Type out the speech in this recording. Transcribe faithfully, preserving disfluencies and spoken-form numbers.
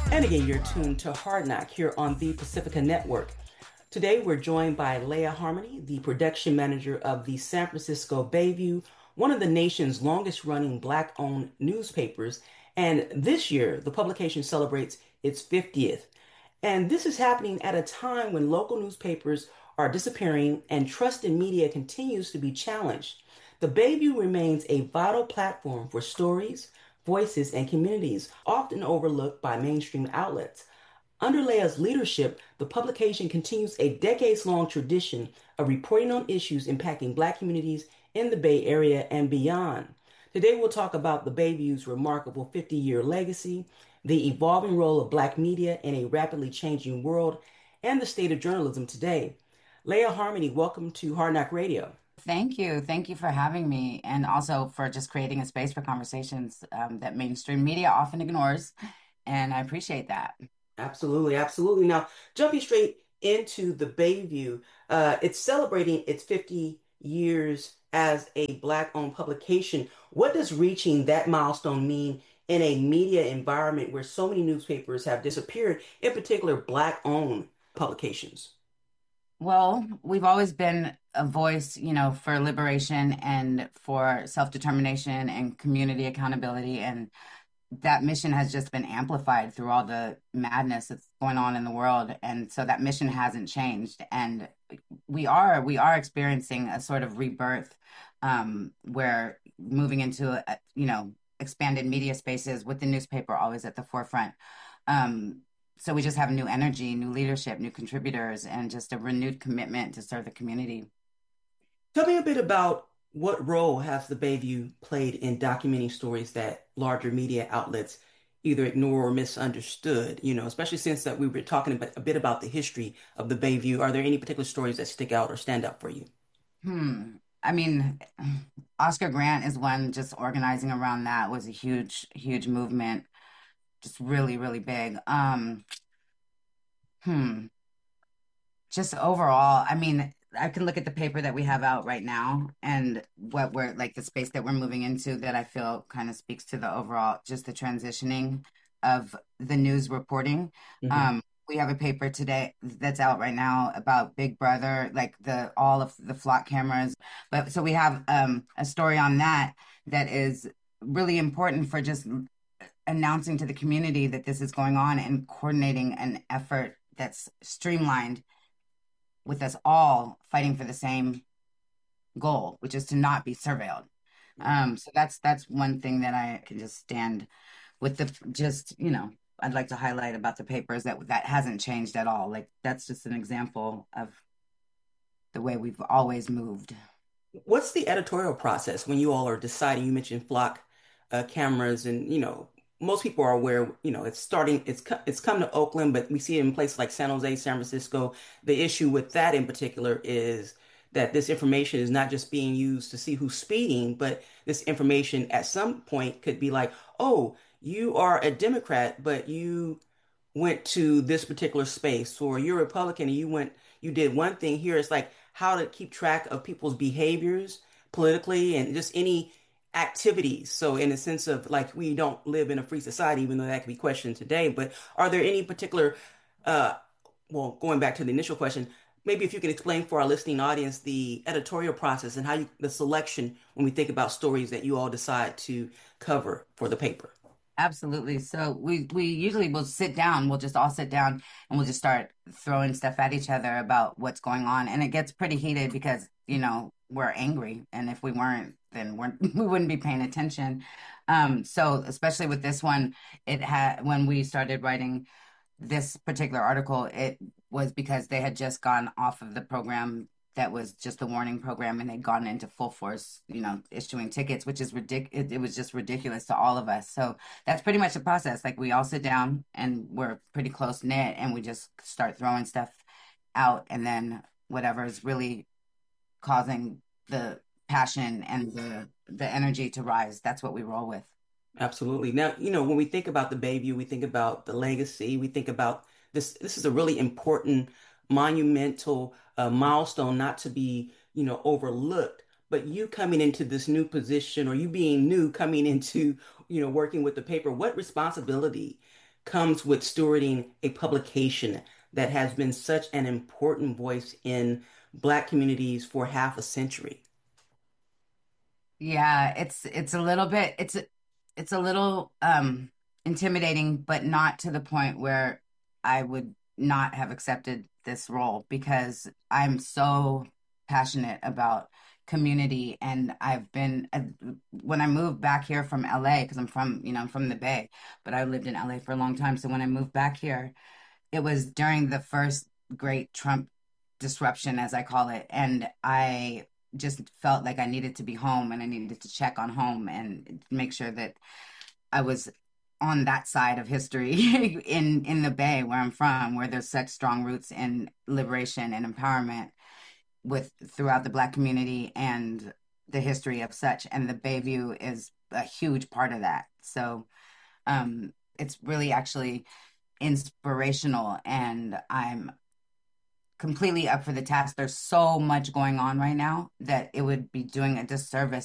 And again, you're tuned to Hard Knock here on the Pacifica Network. Today, we're joined by Leah Harmony, the production manager of the San Francisco Bayview, one of the nation's longest running Black owned newspapers. And this year, the publication celebrates its fiftieth. And this is happening at a time when local newspapers are disappearing and trust in media continues to be challenged. The Bayview remains a vital platform for stories, voices, and communities often overlooked by mainstream outlets. Under Leah's leadership, the publication continues a decades-long tradition of reporting on issues impacting Black communities in the Bay Area and beyond. Today, we'll talk about the Bayview's remarkable fifty-year legacy, the evolving role of Black media in a rapidly changing world, and the state of journalism today. Leah Harmony, welcome to Hard Knock Radio. Thank you. Thank you for having me and also for just creating a space for conversations um, that mainstream media often ignores. And I appreciate that. Absolutely, absolutely. Now, jumping straight into the Bayview, uh, it's celebrating its fifty years as a Black-owned publication. What does reaching that milestone mean in a media environment where so many newspapers have disappeared, in particular Black-owned publications? Well, we've always been a voice, you know, for liberation and for self-determination and community accountability. And that mission has just been amplified through all the madness that's going on in the world. And so that mission hasn't changed. And we are we are experiencing a sort of rebirth um, where moving into, a, you know, expanded media spaces with the newspaper always at the forefront. Um, so we just have new energy, new leadership, new contributors, and just a renewed commitment to serve the community. Tell me a bit about what role has the Bayview played in documenting stories that larger media outlets either ignore or misunderstood, you know, especially since that we were talking about, a bit about the history of the Bayview. Are there any particular stories that stick out or stand out for you? Hmm. I mean, Oscar Grant is one. Just organizing around that was a huge, huge movement. Just really, really big. Um, hmm. Just overall, I mean, I can look at the paper that we have out right now and what we're like the space that we're moving into that I feel kind of speaks to the overall, just the transitioning of the news reporting. Hmm. Um, we have a paper today that's out right now about Big Brother, like the all of the flock cameras. But so we have um, a story on that that is really important for just announcing to the community that this is going on and coordinating an effort that's streamlined with us all fighting for the same goal, which is to not be surveilled. Um, so that's that's one thing that I can just stand with the just, you know, I'd like to highlight about the papers that that hasn't changed at all. Like that's just an example of the way we've always moved. What's the editorial process when you all are deciding? You mentioned flock uh, cameras, and you know most people are aware. You know it's starting. It's co- it's come to Oakland, but we see it in places like San Jose, San Francisco. The issue with that in particular is that this information is not just being used to see who's speeding, but this information at some point could be like, oh, you are a Democrat, but you went to this particular space, or you're a Republican and you went, you did one thing here. It's like how to keep track of people's behaviors politically and just any activities. So, in a sense of like, we don't live in a free society, even though that can be questioned today. But are there any particular, uh, well, going back to the initial question, maybe if you can explain for our listening audience the editorial process and how you, the selection when we think about stories that you all decide to cover for the paper. Absolutely. So we we usually will sit down, we'll just all sit down and we'll just start throwing stuff at each other about what's going on. And it gets pretty heated because, you know, we're angry. And if we weren't, then we're, we wouldn't be paying attention. Um, so especially with this one, it had when we started writing this particular article, it was because they had just gone off of the program that was just the warning program and they'd gone into full force, you know, issuing tickets, which is ridiculous. It, it was just ridiculous to all of us. So that's pretty much the process. Like we all sit down and we're pretty close knit and we just start throwing stuff out and then whatever is really causing the passion and the the energy to rise, that's what we roll with. Absolutely. Now, you know, when we think about the Bayview, we think about the legacy, we think about this. This is a really important, monumental uh, milestone, not to be, you know, overlooked. But you coming into this new position, or you being new, coming into, you know, working with the paper, what responsibility comes with stewarding a publication that has been such an important voice in Black communities for half a century? Yeah, it's it's a little bit it's it's a little um intimidating, but not to the point where I would not have accepted this role because I'm so passionate about community. And I've been uh, when I moved back here from L A, because I'm from, you know, I'm from the Bay, but I lived in L A for a long time. So when I moved back here, it was during the first great Trump disruption, as I call it. And I just felt like I needed to be home and I needed to check on home and make sure that I was on that side of history in in the Bay where I'm from, where there's such strong roots in liberation and empowerment with throughout the Black community and the history of such. And the Bayview is a huge part of that. So um, it's really actually inspirational, and I'm completely up for the task. There's so much going on right now that it would be doing a disservice